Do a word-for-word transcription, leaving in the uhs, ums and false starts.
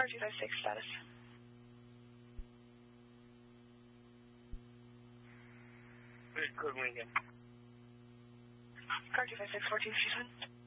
two five six status. Good, good weekend. Car two five six fourteen fifty-seven.